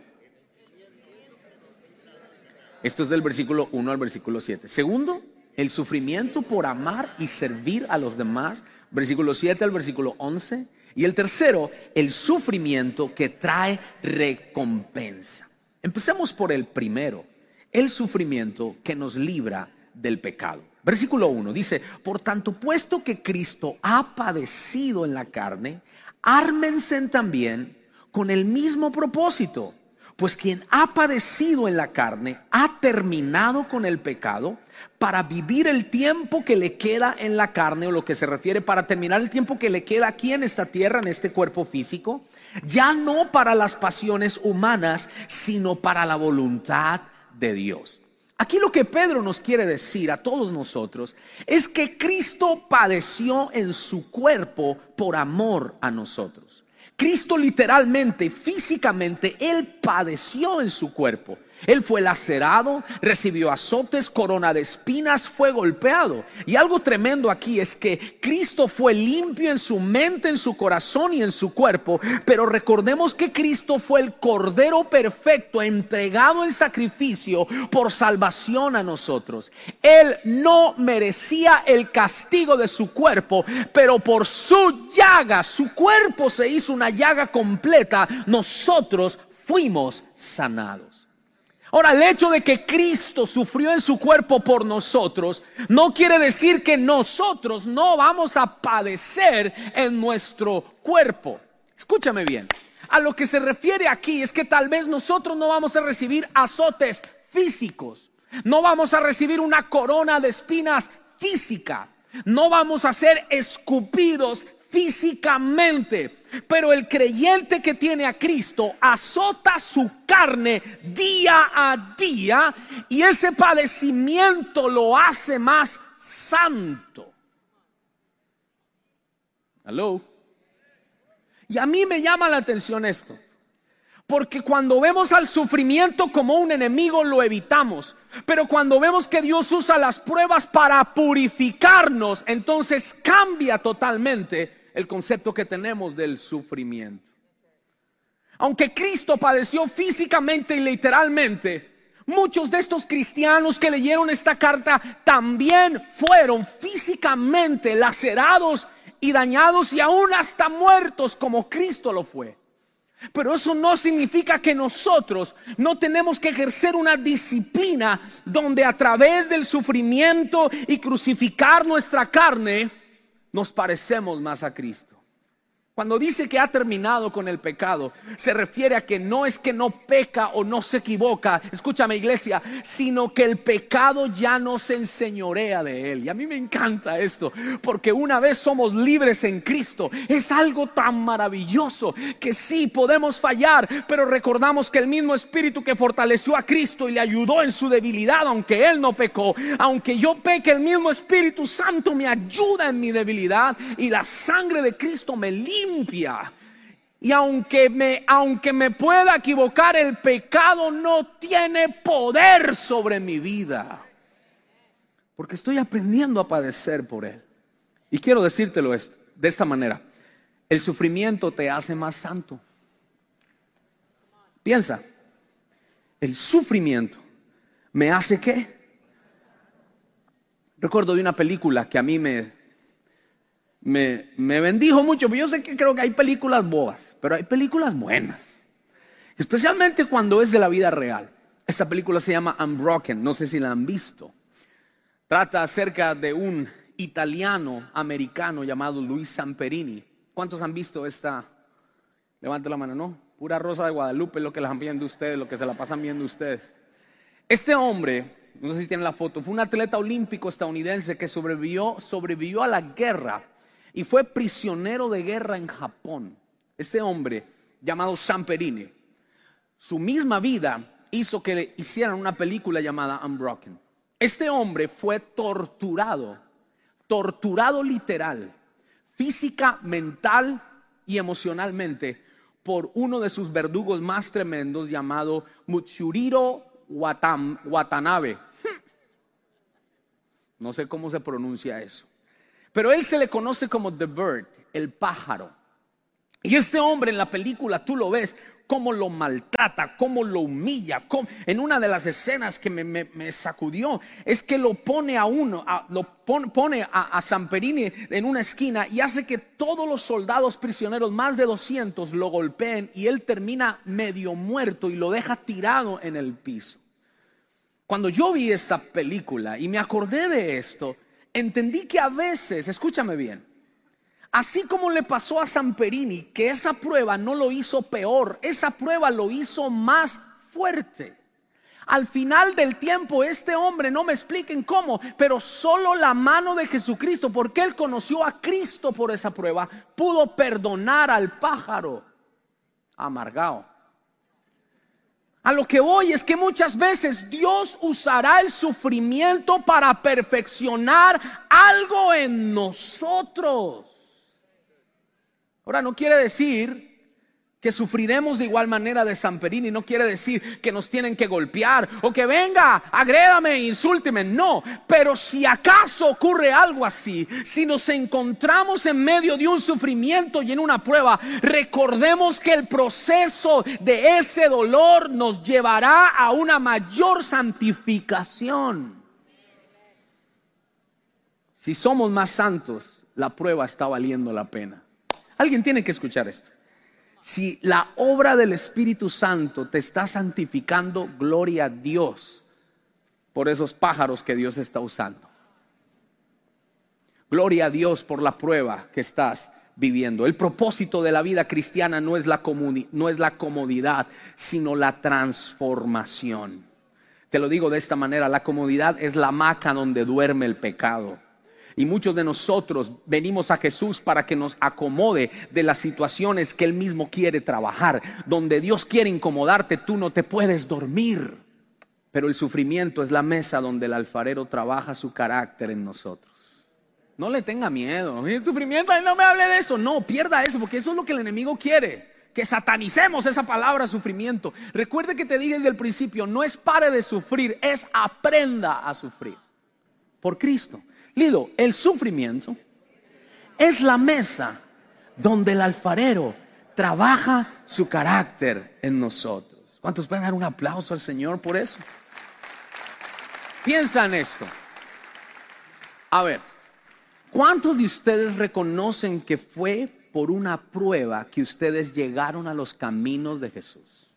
esto es del versículo 1 al versículo 7. Segundo, el sufrimiento por amar y servir a los demás. Versículo 7 al versículo 11. Y el tercero, el sufrimiento que trae recompensa. Empecemos por el primero, el sufrimiento que nos libra del pecado. Versículo 1 dice: por tanto, puesto que Cristo ha padecido en la carne, ármense también con el mismo propósito. Pues quien ha padecido en la carne ha terminado con el pecado, para vivir el tiempo que le queda en la carne, o lo que se refiere para terminar el tiempo que le queda aquí en esta tierra, en este cuerpo físico, ya no para las pasiones humanas, sino para la voluntad de Dios. Aquí lo que Pedro nos quiere decir a todos nosotros es que Cristo padeció en su cuerpo por amor a nosotros. Cristo literalmente, físicamente, Él padeció en su cuerpo. Él fue lacerado, recibió azotes, corona de espinas, fue golpeado. Y algo tremendo aquí es que Cristo fue limpio en su mente, en su corazón y en su cuerpo. Pero recordemos que Cristo fue el Cordero perfecto, entregado en sacrificio por salvación a nosotros. Él no merecía el castigo de su cuerpo, pero por su llaga, su cuerpo se hizo una llaga completa, nosotros fuimos sanados. Ahora, el hecho de que Cristo sufrió en su cuerpo por nosotros no quiere decir que nosotros no vamos a padecer en nuestro cuerpo. Escúchame bien. A lo que se refiere aquí es que tal vez nosotros no vamos a recibir azotes físicos, no vamos a recibir una corona de espinas física, no vamos a ser escupidos físicamente, pero el creyente que tiene a Cristo azota su carne día a día, y ese padecimiento lo hace más santo. ¿Aló? Y a mí me llama la atención esto, porque cuando vemos al sufrimiento como un enemigo lo evitamos, pero cuando vemos que Dios usa las pruebas para purificarnos, entonces cambia totalmente el concepto que tenemos del sufrimiento. Aunque Cristo padeció físicamente y literalmente, muchos de estos cristianos que leyeron esta carta también fueron físicamente lacerados y dañados, y aún hasta muertos como Cristo lo fue. Pero eso no significa que nosotros no tenemos que ejercer una disciplina donde a través del sufrimiento y crucificar nuestra carne nos parecemos más a Cristo. Cuando dice que ha terminado con el pecado, se refiere a que no es que no peca o no se equivoca, escúchame iglesia, sino que el pecado ya no se enseñorea de él. Y a mí me encanta esto, porque una vez somos libres en Cristo, es algo tan maravilloso que sí podemos fallar, pero recordamos que el mismo Espíritu que fortaleció a Cristo y le ayudó en su debilidad, aunque él no pecó, aunque yo peque, el mismo Espíritu Santo me ayuda en mi debilidad, y la sangre de Cristo me limpia. Y aunque me pueda equivocar, el pecado no tiene poder sobre mi vida, porque estoy aprendiendo a padecer por él. Y quiero decírtelo de esta manera: el sufrimiento te hace más santo. Piensa, el sufrimiento me hace ¿qué? Recuerdo de una película que a mí me bendijo mucho. Yo sé que creo que hay películas bobas, pero hay películas buenas, especialmente cuando es de la vida real. Esta película se llama Unbroken, no sé si la han visto. Trata acerca de un italiano americano llamado Luis Samperini. ¿Cuántos han visto esta? Levante la mano. No, pura Rosa de Guadalupe, lo que las han viendo ustedes, lo que se la pasan viendo ustedes. Este hombre, no sé si tienen la foto, fue un atleta olímpico estadounidense que sobrevivió a la guerra y fue prisionero de guerra en Japón. Este hombre llamado Samperini, su misma vida hizo que le hicieran una película llamada Unbroken. Este hombre fue torturado literal, física, mental y emocionalmente por uno de sus verdugos más tremendos llamado Muchihiro Watanabe. No sé cómo se pronuncia eso. Pero él se le conoce como The Bird, el pájaro. Y este hombre en la película, tú lo ves, cómo lo maltrata, cómo lo humilla. En una de las escenas que me sacudió, es que lo pone pone a Samperini en una esquina y hace que todos los soldados prisioneros, más de 200, lo golpeen y él termina medio muerto y lo deja tirado en el piso. Cuando yo vi esta película y me acordé de esto, entendí que a veces, escúchame bien, así como le pasó a Samperini, que esa prueba no lo hizo peor, esa prueba lo hizo más fuerte. Al final del tiempo, este hombre, no me expliquen cómo, pero solo la mano de Jesucristo, porque él conoció a Cristo por esa prueba, pudo perdonar al pájaro amargado. A lo que voy es que muchas veces Dios usará el sufrimiento para perfeccionar algo en nosotros. Ahora, no quiere decir que sufriremos de igual manera de Samperini, no quiere decir que nos tienen que golpear o que venga, agrédame, insúlteme, no. Pero si acaso ocurre algo así, si nos encontramos en medio de un sufrimiento y en una prueba, recordemos que el proceso de ese dolor nos llevará a una mayor santificación. Si somos más santos, la prueba está valiendo la pena. Alguien tiene que escuchar esto. Si la obra del Espíritu Santo te está santificando, gloria a Dios por esos pájaros que Dios está usando. Gloria a Dios por la prueba que estás viviendo. El propósito de la vida cristiana no es la comodidad, sino la transformación. Te lo digo de esta manera: la comodidad es la hamaca donde duerme el pecado. Y muchos de nosotros venimos a Jesús para que nos acomode de las situaciones que Él mismo quiere trabajar. Donde Dios quiere incomodarte, tú no te puedes dormir. Pero el sufrimiento es la mesa donde el alfarero trabaja su carácter en nosotros. No le tenga miedo. El sufrimiento, no me hable de eso. No, pierda eso, porque eso es lo que el enemigo quiere. Que satanicemos esa palabra sufrimiento. Recuerde que te dije desde el principio, no es pare de sufrir, es aprenda a sufrir. Por Cristo. Lido, el sufrimiento es la mesa donde el alfarero trabaja su carácter en nosotros. ¿Cuántos pueden dar un aplauso al Señor por eso? Piensa en esto. A ver, ¿cuántos de ustedes reconocen que fue por una prueba que ustedes llegaron a los caminos de Jesús?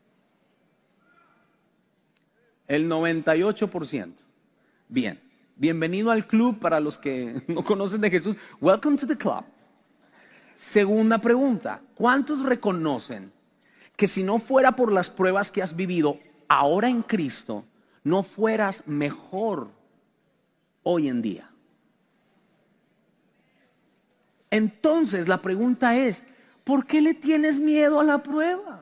El 98%. Bien. Bienvenido al club para los que no conocen de Jesús. Welcome to the club. Segunda pregunta: ¿cuántos reconocen que si no fuera por las pruebas que has vivido ahora en Cristo, no fueras mejor hoy en día? Entonces la pregunta es: ¿por qué le tienes miedo a la prueba?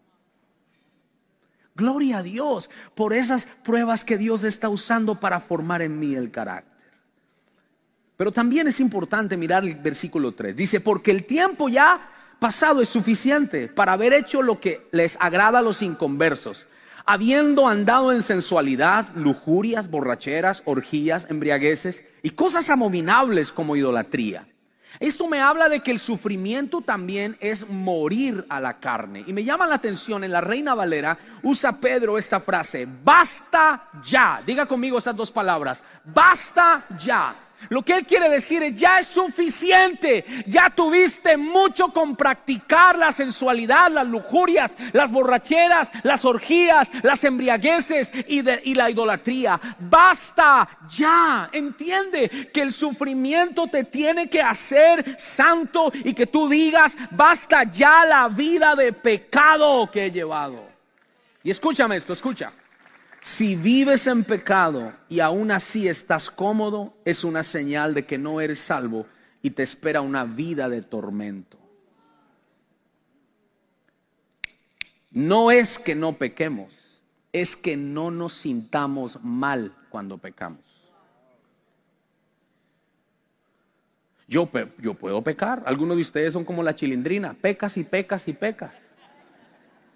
Gloria a Dios por esas pruebas que Dios está usando para formar en mí el carácter. Pero también es importante mirar el versículo 3. Dice: porque el tiempo ya pasado es suficiente para haber hecho lo que les agrada a los inconversos, habiendo andado en sensualidad, lujurias, borracheras, orgías, embriagueces y cosas abominables como idolatría. Esto me habla de que el sufrimiento también es morir a la carne. Y me llama la atención, en la Reina Valera usa Pedro esta frase: basta ya. Diga conmigo esas dos palabras: basta ya. Lo que él quiere decir es: ya es suficiente. Ya tuviste mucho con practicar la sensualidad, las lujurias, las borracheras, las orgías, las embriagueces y la idolatría. Basta ya. Entiende que el sufrimiento te tiene que hacer santo y que tú digas: basta ya la vida de pecado que he llevado. Y escúchame esto, escucha. Si vives en pecado y aún así estás cómodo, es una señal de que no eres salvo y te espera una vida de tormento. No es que no pequemos, es que no nos sintamos mal cuando pecamos. Yo puedo pecar. Algunos de ustedes son como la Chilindrina: pecas y pecas y pecas.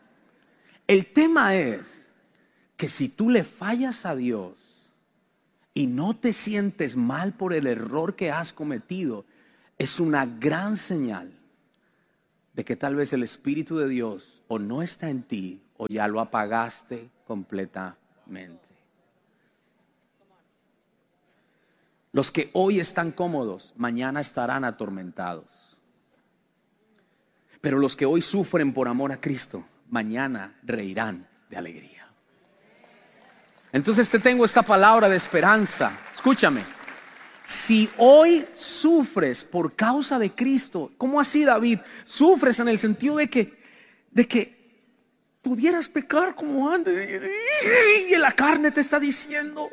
El tema es que si tú le fallas a Dios, y no te sientes mal por el error que has cometido, es una gran señal de que tal vez el Espíritu de Dios o no está en ti o ya lo apagaste completamente. Los que hoy están cómodos, mañana estarán atormentados. Pero los que hoy sufren por amor a Cristo, mañana reirán de alegría. Entonces te tengo esta palabra de esperanza. Escúchame. Si hoy sufres por causa de Cristo, ¿cómo así, David? Sufres en el sentido de que pudieras pecar como antes y la carne te está diciendo: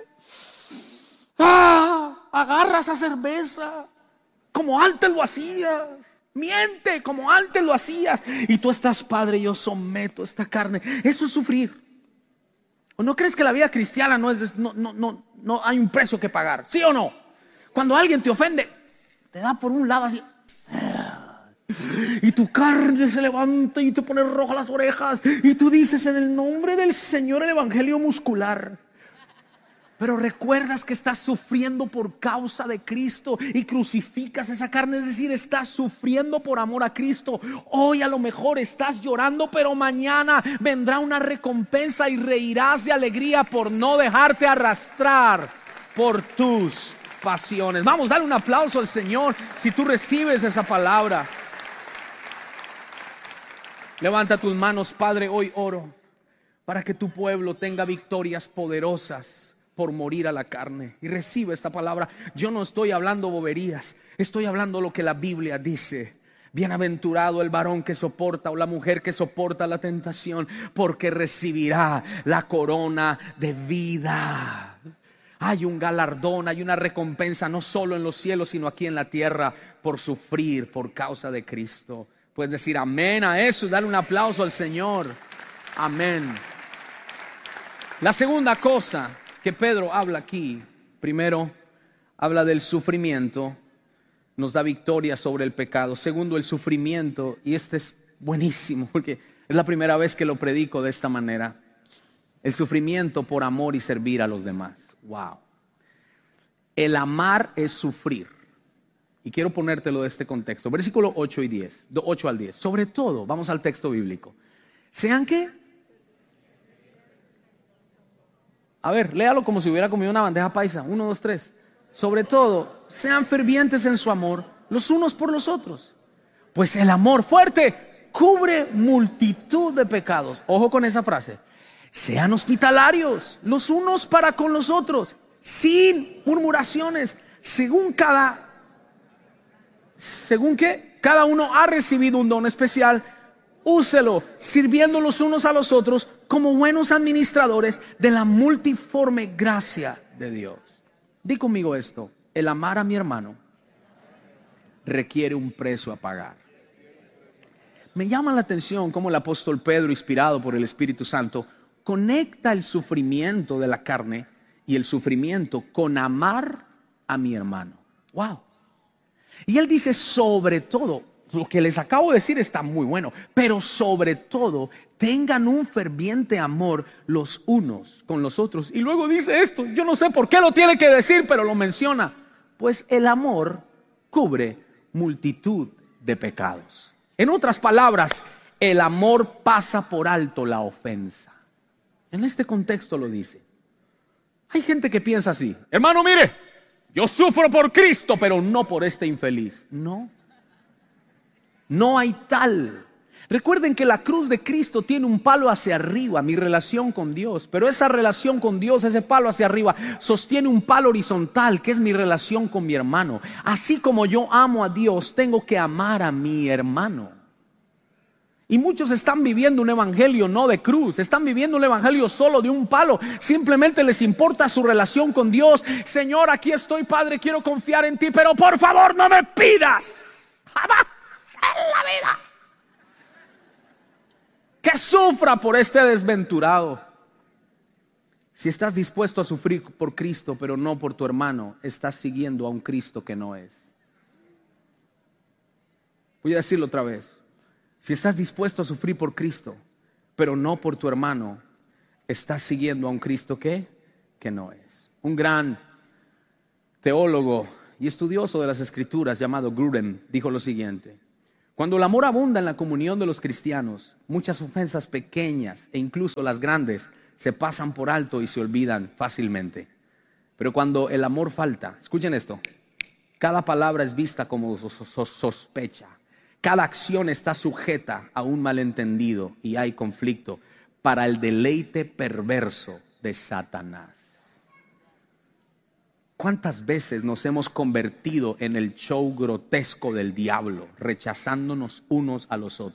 agarra esa cerveza como antes lo hacías, miente como antes lo hacías, y tú estás: Padre, yo someto esta carne. Eso es sufrir. ¿O no crees que la vida cristiana no hay un precio que pagar? ¿Sí o no? Cuando alguien te ofende, te da por un lado así, y tu carne se levanta y te pone rojas las orejas, y tú dices: en el nombre del Señor, el evangelio muscular. Pero recuerdas que estás sufriendo por causa de Cristo y crucificas esa carne, es decir, estás sufriendo por amor a Cristo. Hoy a lo mejor estás llorando, pero mañana vendrá una recompensa y reirás de alegría por no dejarte arrastrar por tus pasiones. Vamos, dale un aplauso al Señor si tú recibes esa palabra. Levanta tus manos. Padre, hoy oro para que tu pueblo tenga victorias poderosas por morir a la carne. Y recibe esta palabra. Yo no estoy hablando boberías, estoy hablando lo que la Biblia dice. Bienaventurado el varón que soporta, o la mujer que soporta la tentación, porque recibirá la corona de vida. Hay un galardón, hay una recompensa, no solo en los cielos, sino aquí en la tierra, por sufrir por causa de Cristo. Puedes decir amén a eso y darle un aplauso al Señor. Amén. La segunda cosa que Pedro habla aquí, primero habla del sufrimiento, nos da victoria sobre el pecado. Segundo, el sufrimiento, y este es buenísimo porque es la primera vez que lo predico de esta manera. El sufrimiento por amor y servir a los demás. Wow. El amar es sufrir. Y quiero ponértelo de este contexto. Versículo 8 y 10, 8 al 10. Sobre todo, vamos al texto bíblico. ¿Sean qué? A ver, léalo como si hubiera comido una bandeja paisa. 1, 2, 3. Sobre todo, sean fervientes en su amor los unos por los otros. Pues el amor fuerte cubre multitud de pecados. Ojo con esa frase. Sean hospitalarios los unos para con los otros, sin murmuraciones, según que cada uno ha recibido un don especial, úselo, sirviendo los unos a los otros como buenos administradores de la multiforme gracia de Dios. Di conmigo esto: el amar a mi hermano requiere un precio a pagar. Me llama la atención cómo el apóstol Pedro, inspirado por el Espíritu Santo, conecta el sufrimiento de la carne y el sufrimiento con amar a mi hermano. Wow. Y él dice: sobre todo, lo que les acabo de decir está muy bueno, pero sobre todo tengan un ferviente amor los unos con los otros. Y luego dice esto, yo no sé por qué lo tiene que decir, pero lo menciona: pues el amor cubre multitud de pecados. En otras palabras, el amor pasa por alto la ofensa. En este contexto lo dice. Hay gente que piensa así: hermano, mire, yo sufro por Cristo, pero no por este infeliz. No hay tal. Recuerden que la cruz de Cristo tiene un palo hacia arriba, mi relación con Dios. Pero esa relación con Dios, ese palo hacia arriba, sostiene un palo horizontal, que es mi relación con mi hermano. Así como yo amo a Dios, tengo que amar a mi hermano. Y muchos están viviendo un evangelio no de cruz, están viviendo un evangelio solo de un palo. Simplemente les importa su relación con Dios. Señor, aquí estoy, Padre, quiero confiar en ti, pero por favor no me pidas jamás en la vida que sufra por este desventurado. Si estás dispuesto a sufrir por Cristo, pero no por tu hermano, estás siguiendo a un Cristo que no es. Voy a decirlo otra vez. Si estás dispuesto a sufrir por Cristo, pero no por tu hermano, estás siguiendo a un Cristo que no es. Un gran teólogo y estudioso de las Escrituras llamado Grudem dijo lo siguiente: cuando el amor abunda en la comunión de los cristianos, muchas ofensas pequeñas e incluso las grandes se pasan por alto y se olvidan fácilmente. Pero cuando el amor falta, escuchen esto, cada palabra es vista como sospecha, cada acción está sujeta a un malentendido y hay conflicto para el deleite perverso de Satanás. ¿Cuántas veces nos hemos convertido en el show grotesco del diablo, rechazándonos unos a los otros?